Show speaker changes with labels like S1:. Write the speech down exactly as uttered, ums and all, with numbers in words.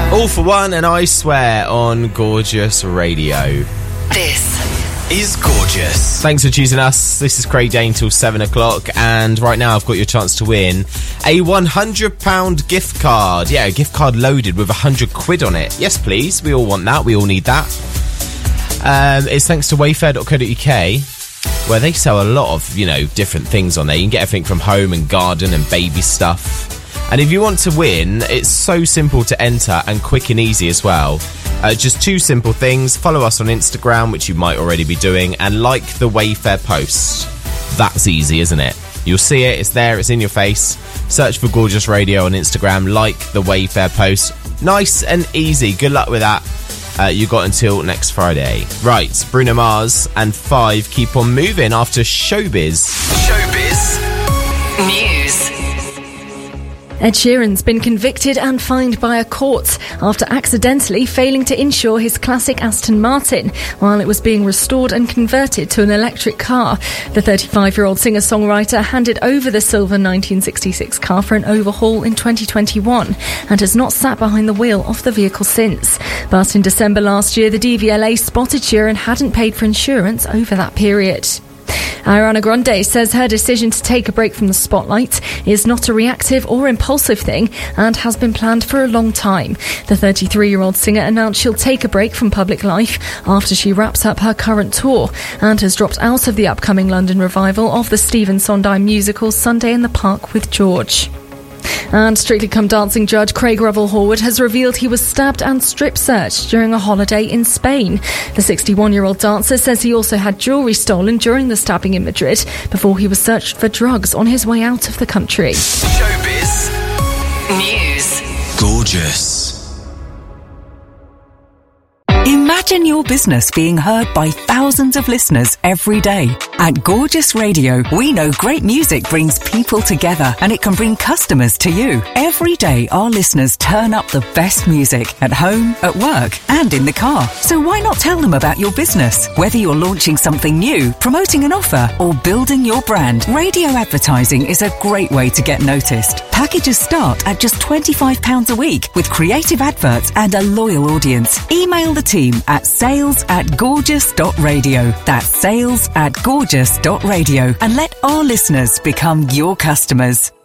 S1: All for One and I Swear on Gorgeous Radio.
S2: This is Gorgeous.
S1: Thanks for choosing us. This is Craig Dane till seven o'clock, and right now I've got your chance to win a one hundred pound gift card. Yeah, a gift card loaded with one hundred quid on it. Yes, please. We all want that. We all need that. Um, it's thanks to wayfair dot co dot uk, where they sell a lot of, you know, different things on there. You can get everything from home and garden and baby stuff. And if you want to win, it's so simple to enter and quick and easy as well. Uh, just two simple things. Follow us on Instagram, which you might already be doing, and like the Wayfair post. That's easy, isn't it? You'll see it. It's there. It's in your face. Search for Gorgeous Radio on Instagram. Like the Wayfair post. Nice and easy. Good luck with that. Uh, you got until next Friday. Right, Bruno Mars and Five keep on moving after Showbiz.
S2: Showbiz News.
S3: Ed Sheeran's been convicted and fined by a court after accidentally failing to insure his classic Aston Martin while it was being restored and converted to an electric car. The thirty-five-year-old singer-songwriter handed over the silver nineteen sixty-six car for an overhaul in twenty twenty-one and has not sat behind the wheel of the vehicle since. But in December last year, the D V L A spotted Sheeran hadn't paid for insurance over that period. Ariana Grande says her decision to take a break from the spotlight is not a reactive or impulsive thing and has been planned for a long time. The thirty-three-year-old singer announced she'll take a break from public life after she wraps up her current tour and has dropped out of the upcoming London revival of the Stephen Sondheim musical Sunday in the Park with George. And Strictly Come Dancing judge Craig Revel-Horwood has revealed he was stabbed and strip-searched during a holiday in Spain. The sixty-one-year-old dancer says he also had jewellery stolen during the stabbing in Madrid before he was searched for drugs on his way out of the country.
S2: Showbiz News.
S4: Gorgeous.
S5: Imagine your business being heard by thousands of listeners every day. At Gorgeous Radio, we know great music brings people together and it can bring customers to you. Every day, our listeners turn up the best music at home, at work, and in the car. So why not tell them about your business? Whether you're launching something new, promoting an offer, or building your brand, radio advertising is a great way to get noticed. Packages start at just twenty-five pounds a week with creative adverts and a loyal audience. Email the team at sales at gorgeous dot radio. That's sales at gorgeous dot radio. And let our listeners become your customers.